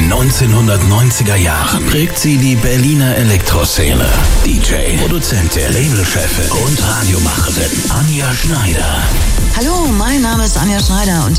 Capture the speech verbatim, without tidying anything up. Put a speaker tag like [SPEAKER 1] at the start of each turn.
[SPEAKER 1] den neunzehnhundertneunziger Jahren prägt sie die Berliner Elektroszene. D J, Produzentin, Labelchefin und Radiomacherin Anja Schneider.
[SPEAKER 2] Hallo, mein Name ist Anja Schneider und